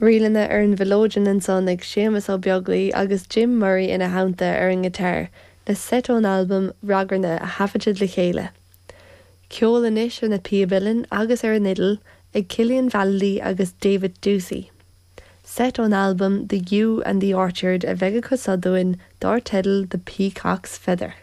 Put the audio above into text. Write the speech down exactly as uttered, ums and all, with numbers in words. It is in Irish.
Rialanna ar an bhilóidean an son ag Séamus Ó Beaglaí agus Jim Murray ina hainta ar an gheitár, na set ón albumm Ragharna a hafaide le chéile. Ceol inis ar na Píobailin agus ar an Idal ag Cillian Vallely agus David Ducey. Set ón albumm The Yew and the Orchard a bheith go sadúin dár tedal The Peacock's Feather.